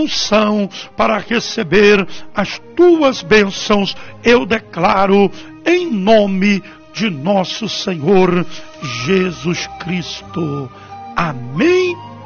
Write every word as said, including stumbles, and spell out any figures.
unção para receber as tuas bênçãos, eu declaro em nome de nosso Senhor Jesus Cristo. Amém